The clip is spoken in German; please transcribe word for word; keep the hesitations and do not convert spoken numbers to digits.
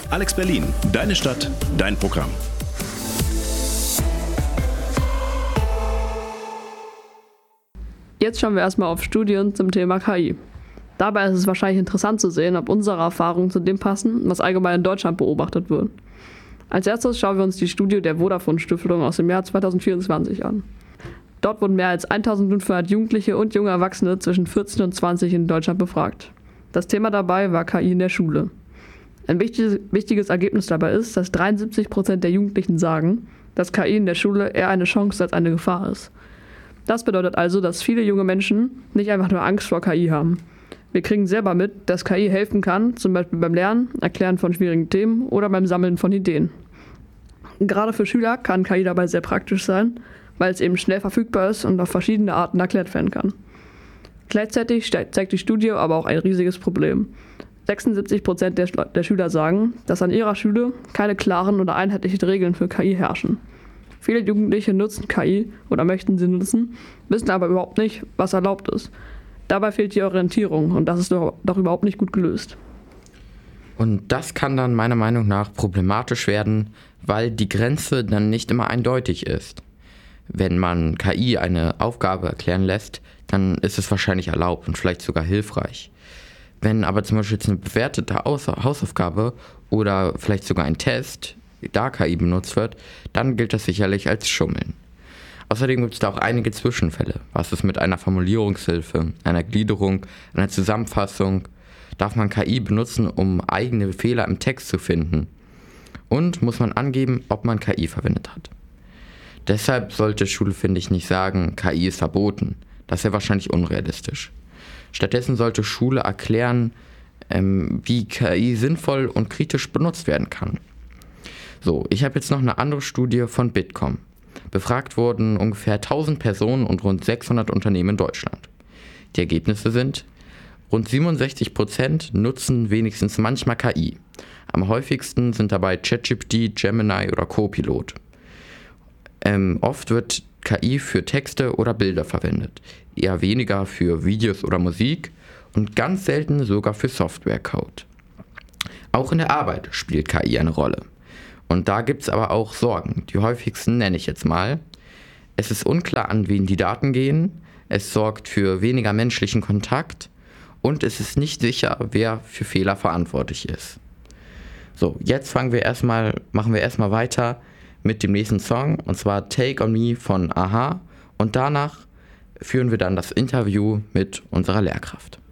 Alex Berlin, deine Stadt, dein Programm. Jetzt schauen wir erstmal auf Studien zum Thema K I. Dabei ist es wahrscheinlich interessant zu sehen, ob unsere Erfahrungen zu dem passen, was allgemein in Deutschland beobachtet wird. Als erstes schauen wir uns die Studie der Vodafone-Stiftung aus dem Jahr zweitausendvierundzwanzig an. Dort wurden mehr als eintausendfünfhundert Jugendliche und junge Erwachsene zwischen vierzehn und zwanzig in Deutschland befragt. Das Thema dabei war K I in der Schule. Ein wichtiges, wichtiges Ergebnis dabei ist, dass dreiundsiebzig Prozent der Jugendlichen sagen, dass K I in der Schule eher eine Chance als eine Gefahr ist. Das bedeutet also, dass viele junge Menschen nicht einfach nur Angst vor K I haben. Wir kriegen selber mit, dass K I helfen kann, zum Beispiel beim Lernen, Erklären von schwierigen Themen oder beim Sammeln von Ideen. Gerade für Schüler kann K I dabei sehr praktisch sein, weil es eben schnell verfügbar ist und auf verschiedene Arten erklärt werden kann. Gleichzeitig zeigt die Studie aber auch ein riesiges Problem. sechsundsiebzig Prozent der, der Schüler sagen, dass an ihrer Schule keine klaren oder einheitlichen Regeln für K I herrschen. Viele Jugendliche nutzen K I oder möchten sie nutzen, wissen aber überhaupt nicht, was erlaubt ist. Dabei fehlt die Orientierung und das ist doch, doch überhaupt nicht gut gelöst. Und das kann dann meiner Meinung nach problematisch werden, weil die Grenze dann nicht immer eindeutig ist. Wenn man K I eine Aufgabe erklären lässt, dann ist es wahrscheinlich erlaubt und vielleicht sogar hilfreich. Wenn aber zum Beispiel jetzt eine bewertete Hausaufgabe oder vielleicht sogar ein Test, da K I benutzt wird, dann gilt das sicherlich als Schummeln. Außerdem gibt es da auch einige Zwischenfälle. Was ist mit einer Formulierungshilfe, einer Gliederung, einer Zusammenfassung? Darf man K I benutzen, um eigene Fehler im Text zu finden? Und muss man angeben, ob man K I verwendet hat? Deshalb sollte Schule, finde ich, nicht sagen, K I ist verboten. Das wäre wahrscheinlich unrealistisch. Stattdessen sollte Schule erklären, ähm, wie K I sinnvoll und kritisch benutzt werden kann. So, ich habe jetzt noch eine andere Studie von Bitkom. Befragt wurden ungefähr tausend Personen und rund sechshundert Unternehmen in Deutschland. Die Ergebnisse sind, rund siebenundsechzig Prozent nutzen wenigstens manchmal K I. Am häufigsten sind dabei ChatGPT, Gemini oder Copilot. Ähm, oft wird K I für Texte oder Bilder verwendet, eher weniger für Videos oder Musik und ganz selten sogar für Softwarecode. Auch in der Arbeit spielt K I eine Rolle. Und da gibt es aber auch Sorgen. Die häufigsten nenne ich jetzt mal. Es ist unklar, an wen die Daten gehen. Es sorgt für weniger menschlichen Kontakt. Und es ist nicht sicher, wer für Fehler verantwortlich ist. So, jetzt fangen wir erstmal, machen wir erstmal weiter mit dem nächsten Song. Und zwar Take On Me von a-ha. Und danach führen wir dann das Interview mit unserer Lehrkraft.